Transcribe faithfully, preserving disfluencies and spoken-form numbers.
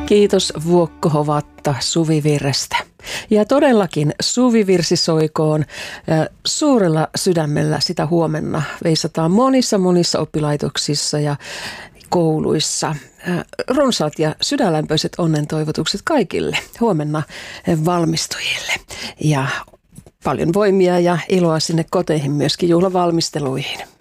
Kiitos Vuokko Hovatta Suvivirrestä. Ja todellakin Suvivirsi soikoon. Suurella sydämellä sitä huomenna veisataan monissa monissa oppilaitoksissa ja kouluissa. Runsaat ja sydänlämpöiset onnentoivotukset kaikille huomenna valmistujille. Ja paljon voimia ja iloa sinne koteihin myöskin juhlavalmisteluihin.